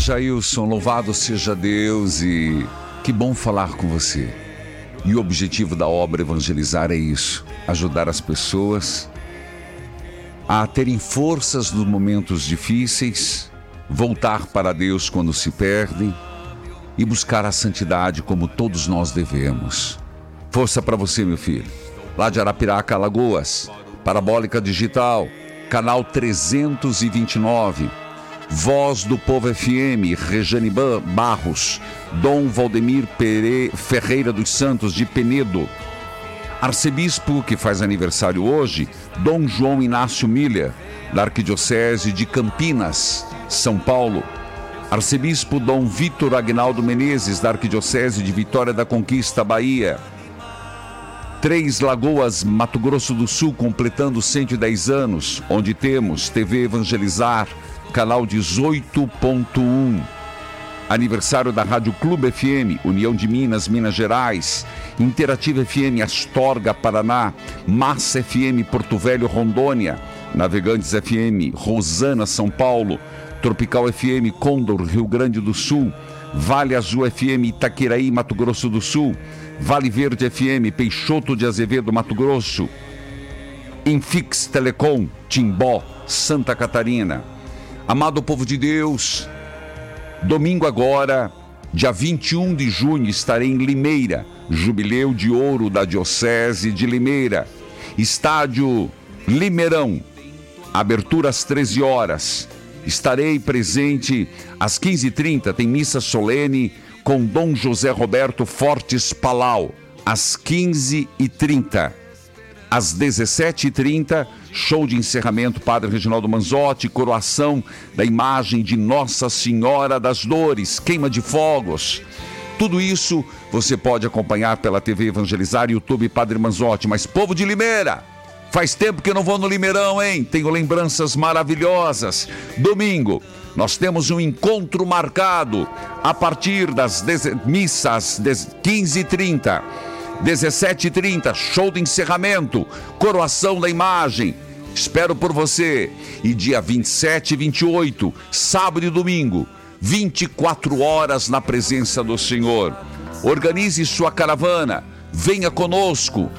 Jailson, louvado seja Deus e que bom falar com você. E o objetivo da obra Evangelizar é isso, ajudar as pessoas a terem forças nos momentos difíceis, voltar para Deus quando se perdem e buscar a santidade como todos nós devemos. Força para você, meu filho. Lá de Arapiraca, Alagoas, Parabólica Digital, canal 329, Voz do Povo FM, Rejane Barros, Dom Valdemir Ferreira dos Santos de Penedo. Arcebispo, que faz aniversário hoje, Dom João Inácio Miller, da Arquidiocese de Campinas, São Paulo. Arcebispo Dom Vitor Agnaldo Menezes, da Arquidiocese de Vitória da Conquista, Bahia. Três Lagoas, Mato Grosso do Sul, completando 110 anos, onde temos TV Evangelizar, canal 18.1. Aniversário da Rádio Clube FM, União de Minas, Minas Gerais. Interativa FM, Astorga, Paraná. Massa FM, Porto Velho, Rondônia. Navegantes FM, Rosana, São Paulo. Tropical FM, Condor, Rio Grande do Sul. Vale Azul FM, Itaquiraí, Mato Grosso do Sul. Vale Verde FM, Peixoto de Azevedo, Mato Grosso. Infix Telecom, Timbó, Santa Catarina. Amado povo de Deus, domingo agora, dia 21 de junho, estarei em Limeira, Jubileu de Ouro da Diocese de Limeira. Estádio Limeirão, abertura às 13 horas. Estarei presente às 15h30, tem missa solene com Dom José Roberto Fortes Palau, às 15h30. Às 17h30, show de encerramento, Padre Reginaldo Manzotti, coroação da imagem de Nossa Senhora das Dores, queima de fogos. Tudo isso você pode acompanhar pela TV Evangelizar, YouTube Padre Manzotti. Mas povo de Limeira, faz tempo que eu não vou no Limeirão, hein? Tenho lembranças maravilhosas. Domingo, nós temos um encontro marcado a partir das missas 15h30. 17h30, show de encerramento, coroação da imagem. Espero por você. E dia 27 e 28, sábado e domingo, 24 horas na presença do Senhor. Organize sua caravana, venha conosco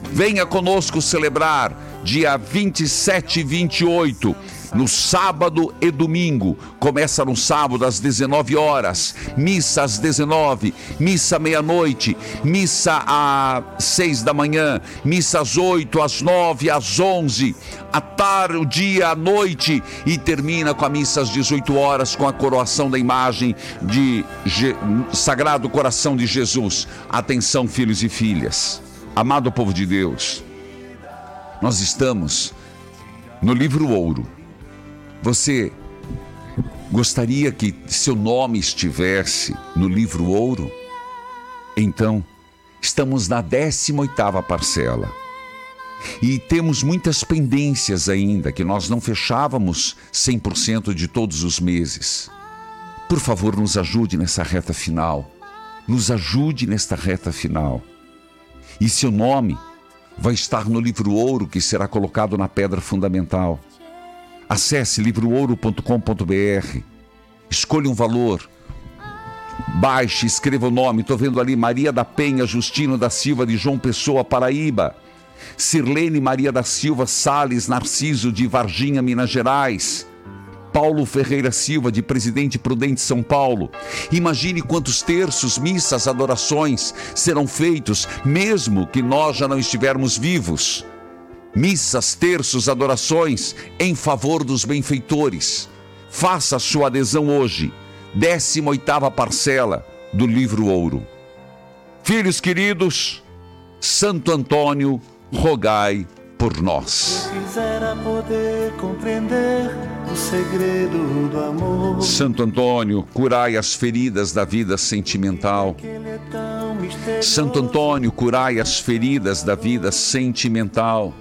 celebrar dia 27 e 28, no sábado e domingo. Começa no sábado às 19 horas, missa às 19, missa à meia-noite, missa às 6 da manhã, missa às 8, às 9, às 11, à tarde, o dia, à noite, e termina com a missa às 18 horas com a coroação da imagem de Sagrado Coração de Jesus. Atenção, filhos e filhas, amado povo de Deus, nós estamos no livro Ouro. Você gostaria que seu nome estivesse no livro Ouro? Então, estamos na 18ª parcela. E temos muitas pendências ainda, que nós não fechávamos 100% de todos os meses. Por favor, nos ajude nessa reta final. Nos ajude nesta reta final. E seu nome vai estar no livro Ouro, que será colocado na pedra fundamental. Acesse livroouro.com.br, escolha um valor, baixe, escreva o nome. Estou vendo ali Maria da Penha Justino da Silva de João Pessoa, Paraíba. Sirlene Maria da Silva Sales Narciso de Varginha, Minas Gerais. Paulo Ferreira Silva de Presidente Prudente, São Paulo. Imagine quantos terços, missas, adorações serão feitos, mesmo que nós já não estivermos vivos. Missas, terços, adorações em favor dos benfeitores. Faça a sua adesão hoje. 18ª parcela do livro Ouro. Filhos queridos, Santo Antônio, rogai por nós. Eu quisera poder compreender o segredo do amor. Santo Antônio, curai as feridas da vida sentimental. Santo Antônio, curai as feridas da vida sentimental.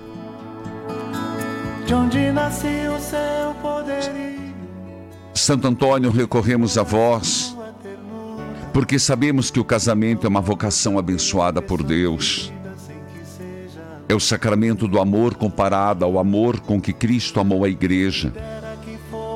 De onde nasceu o seu poderio. Santo Antônio, recorremos a vós, porque sabemos que o casamento é uma vocação abençoada por Deus. É o sacramento do amor comparado ao amor com que Cristo amou a igreja.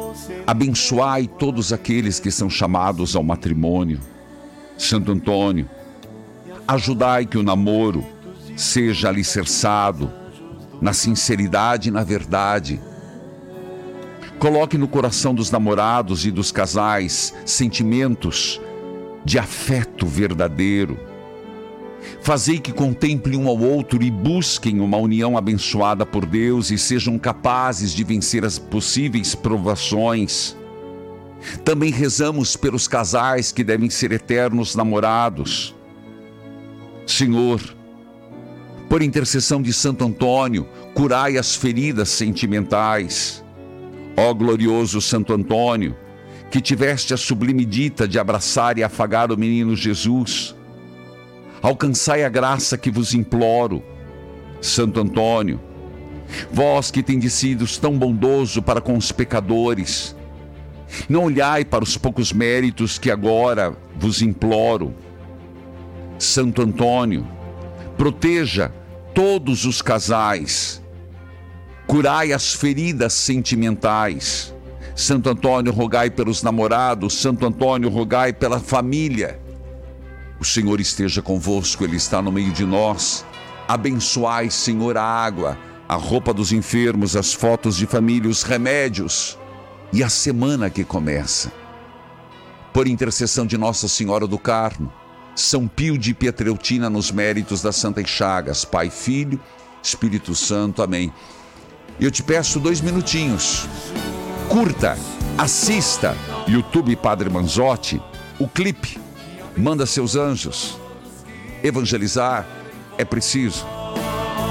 Abençoai todos aqueles que são chamados ao matrimônio. Santo Antônio, ajudai que o namoro seja alicerçado na sinceridade e na verdade. Coloque no coração dos namorados e dos casais sentimentos de afeto verdadeiro. Fazei que contemplem um ao outro e busquem uma união abençoada por Deus e sejam capazes de vencer as possíveis provações. Também rezamos pelos casais que devem ser eternos namorados. Senhor, por intercessão de Santo Antônio, curai as feridas sentimentais. Ó glorioso Santo Antônio, que tiveste a sublime dita de abraçar e afagar o menino Jesus, alcançai a graça que vos imploro. Santo Antônio, vós que tendes sido tão bondoso para com os pecadores, não olhai para os poucos méritos que agora vos imploro. Santo Antônio, proteja todos os casais, curai as feridas sentimentais. Santo Antônio, rogai pelos namorados. Santo Antônio, rogai pela família. O Senhor esteja convosco, Ele está no meio de nós. Abençoai, Senhor, a água, a roupa dos enfermos, as fotos de família, os remédios e a semana que começa. Por intercessão de Nossa Senhora do Carmo, São Pio de Pietreutina, nos méritos das Santas Chagas, Pai, Filho, Espírito Santo. Amém. Eu te peço 2 minutinhos. Curta, assista, YouTube Padre Manzotti, o clipe. Manda seus anjos. Evangelizar é preciso.